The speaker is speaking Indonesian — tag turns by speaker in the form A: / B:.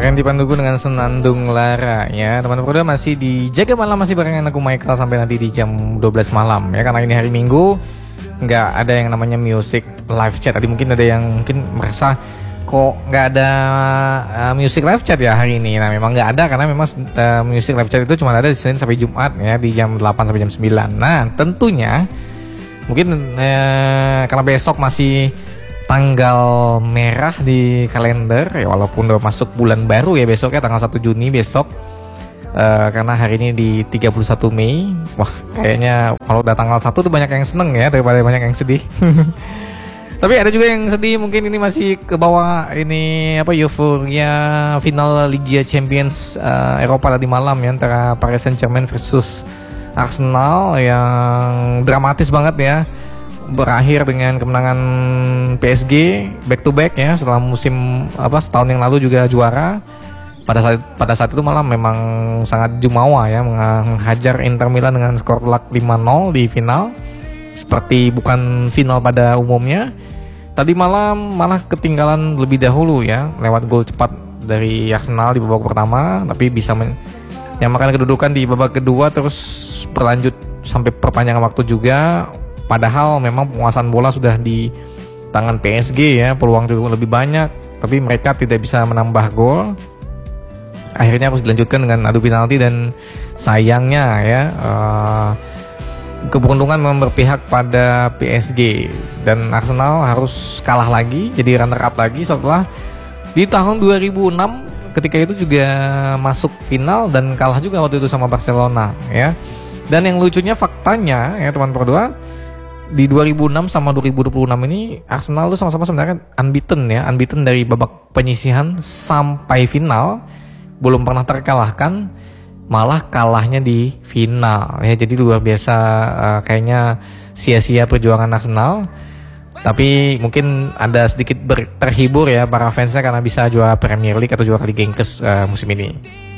A: Randy Pandugu dengan Senandung Lara ya. Teman-teman berdua masih di Jaga Malam, masih barengan aku Michael sampai nanti di jam 12 malam ya. Karena ini hari Minggu, nggak ada yang namanya music live chat. Tadi mungkin ada yang mungkin merasa kok nggak ada music live chat ya hari ini. Nah memang nggak ada karena memang music live chat itu cuma ada di Senin sampai Jumat ya, di jam 8 sampai jam 9. Nah tentunya mungkin karena besok masih tanggal merah di kalender ya, walaupun udah masuk bulan baru ya besok ya, tanggal 1 Juni besok, karena hari ini di 31 Mei. Wah kayaknya kalau udah tanggal 1 tuh banyak yang seneng ya daripada banyak yang sedih. Tapi ada juga yang sedih, mungkin ini masih ke bawah ini euforia final Liga Champions Eropa tadi malam ya, antara Paris Saint-Germain versus Arsenal yang dramatis banget ya, berakhir dengan kemenangan PSG back to back ya, setelah musim setahun yang lalu juga juara. Pada saat itu malam memang sangat jumawa ya, menghajar Inter Milan dengan skor telak 5-0 di final, seperti bukan final pada umumnya. Tadi malam malah ketinggalan lebih dahulu ya, lewat gol cepat dari Arsenal di babak pertama, tapi bisa menyamakan kedudukan di babak kedua, terus berlanjut sampai perpanjangan waktu juga. Padahal memang penguasaan bola sudah di tangan PSG ya, peluang juga lebih banyak, tapi mereka tidak bisa menambah gol. Akhirnya harus dilanjutkan dengan adu penalti, dan sayangnya ya keberuntungan berpihak pada PSG, dan Arsenal harus kalah lagi, jadi runner up lagi setelah di tahun 2006 ketika itu juga masuk final dan kalah juga waktu itu sama Barcelona ya. Dan yang lucunya faktanya ya teman berdua, di 2006 sama 2026 ini Arsenal tuh sama-sama sebenarnya unbeaten dari babak penyisihan sampai final, belum pernah terkalahkan, malah kalahnya di final ya. Jadi luar biasa, kayaknya sia-sia perjuangan Arsenal. Tapi mungkin ada sedikit terhibur ya para fansnya karena bisa juara Premier League atau juara Liga Inggris musim ini.